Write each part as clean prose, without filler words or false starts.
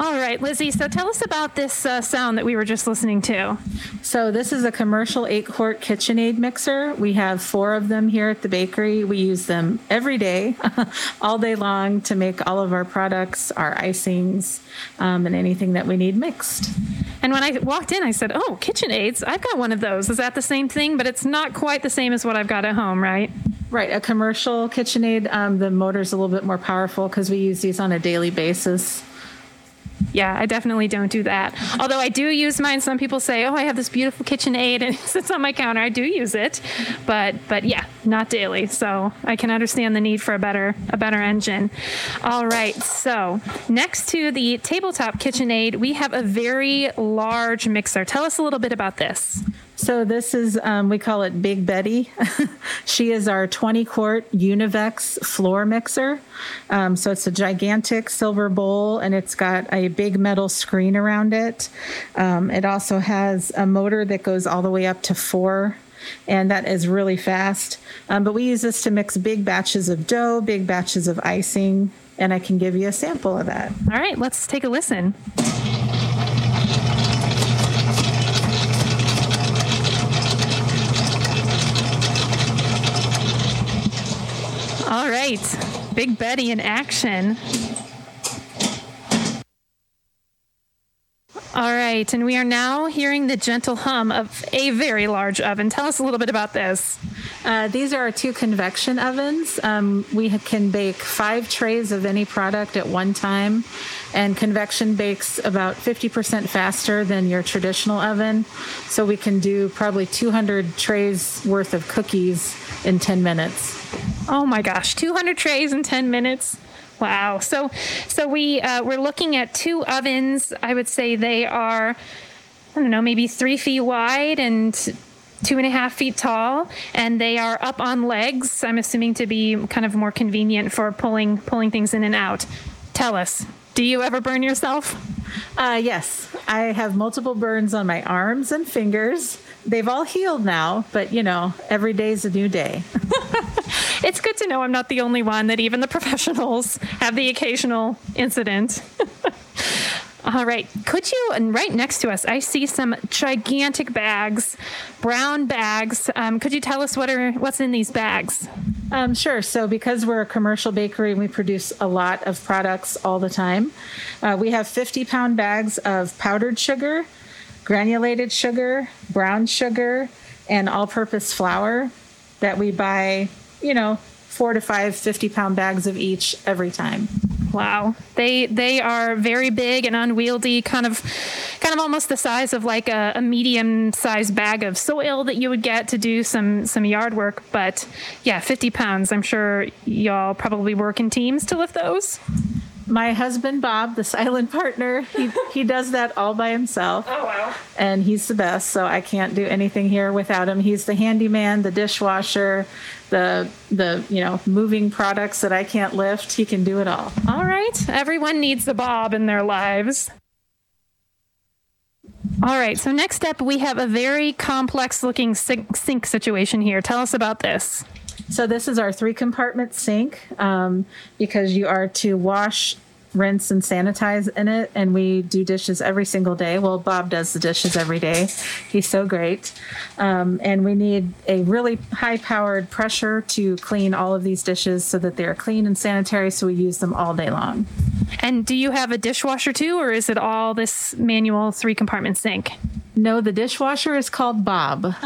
All right, Lizzie, so tell us about this sound that we were just listening to. So this is a commercial 8-quart KitchenAid mixer. We have 4 of them here at the bakery. We use them every day, all day long, to make all of our products, our icings, and anything that we need mixed. And when I walked in, I said, oh, KitchenAids, I've got one of those. Is that the same thing? But it's not quite the same as what I've got at home, right? Right. A commercial KitchenAid, the motor's a little bit more powerful because we use these on a daily basis. Yeah, I definitely don't do that. Although I do use mine. Some people say, oh, I have this beautiful KitchenAid and it sits on my counter. I do use it, but yeah, not daily. So I can understand the need for a better engine. All right. So next to the tabletop KitchenAid, we have a very large mixer. Tell us a little bit about this. So this is, we call it Big Betty. She is our 20-quart Univex floor mixer. So it's a gigantic silver bowl, and it's got a big metal screen around it. It also has a motor that goes all the way up to 4, and that is really fast. But we use this to mix big batches of dough, big batches of icing, and I can give you a sample of that. All right, let's take a listen. All right, Big Betty in action. All right, and we are now hearing the gentle hum of a very large oven. Tell us a little bit about this. These are our 2 convection ovens. We can bake 5 trays of any product at one time, and convection bakes about 50% faster than your traditional oven. So we can do probably 200 trays worth of cookies in 10 minutes. Oh my gosh, 200 trays in 10 minutes. Wow. So we're looking at 2 ovens. I would say they are, I don't know, maybe 3 feet wide and 2.5 feet tall, and they are up on legs. I'm assuming to be kind of more convenient for pulling things in and out. Tell us, do you ever burn yourself? Yes, I have multiple burns on my arms and fingers. They've all healed now, but every day's a new day. It's good to know I'm not the only one, that even the professionals have the occasional incident. All right. Could you, and right next to us, I see some gigantic bags, brown bags. Could you tell us what's in these bags? Sure. So because we're a commercial bakery and we produce a lot of products all the time, we have 50-pound bags of powdered sugar, granulated sugar, brown sugar, and all-purpose flour that we buy, 4 to 5 50-pound bags of each every time. Wow. They are very big and unwieldy, kind of almost the size of like a medium-sized bag of soil that you would get to do some yard work. But yeah, 50 pounds. I'm sure y'all probably work in teams to lift those. My husband, Bob, the silent partner, he does that all by himself. Oh, wow. And he's the best, so I can't do anything here without him. He's the handyman, the dishwasher, the moving products that I can't lift. He can do it all. All right. Everyone needs the Bob in their lives. All right. So next up, we have a very complex-looking sink situation here. Tell us about this. So this is our 3-compartment sink because you are to wash, rinse, and sanitize in it, and we do dishes every single day. Well, Bob does the dishes every day. He's so great. And we need a really high-powered pressure to clean all of these dishes so that they're clean and sanitary, so we use them all day long. And do you have a dishwasher too, or is it all this manual 3-compartment sink? No, the dishwasher is called Bob.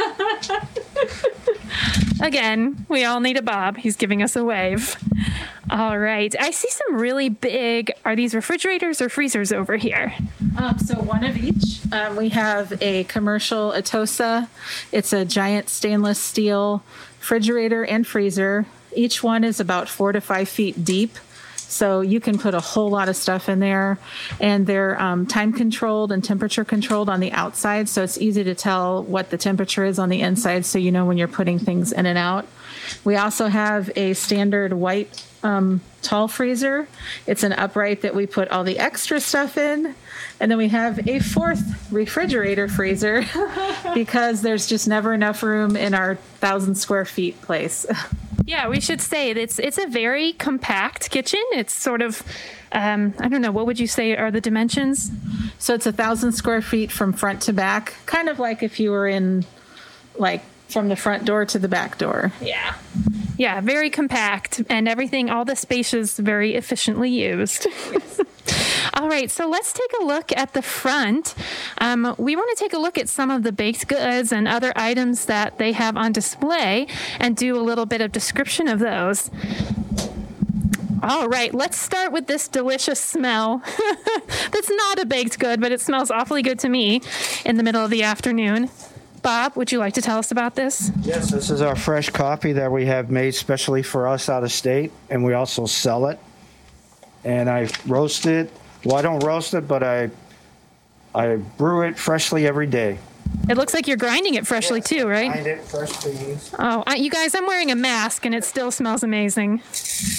Again, we all need a Bob. He's giving us a wave. All right. I see some really big, are these refrigerators or freezers over here? So one of each. We have a commercial Atosa. It's a giant stainless steel refrigerator and freezer. Each one is about 4 to 5 feet deep. So you can put a whole lot of stuff in there, and they're time controlled and temperature controlled on the outside. So it's easy to tell what the temperature is on the inside, so you know when you're putting things in and out. We also have a standard white tall freezer. It's an upright that we put all the extra stuff in. And then we have a 4th refrigerator freezer because there's just never enough room in our 1,000 square feet place. Yeah, we should say it's a very compact kitchen. It's sort of, I don't know, what would you say are the dimensions? So it's 1,000 square feet from front to back, kind of like if you were in, like, from the front door to the back door. Yeah. Yeah, very compact, and everything, all the space is very efficiently used. Yes. All right, so let's take a look at the front. We want to take a look at some of the baked goods and other items that they have on display and do a little bit of description of those. All right, let's start with this delicious smell. That's not a baked good, but it smells awfully good to me in the middle of the afternoon. Bob, would you like to tell us about this? Yes, this is our fresh coffee that we have made specially for us out of state, and we also sell it. And I roast it. Well, I don't roast it, but I brew it freshly every day. It looks like you're grinding it freshly too, right? Grind it, fresh beans. Oh, you guys, I'm wearing a mask and it still smells amazing.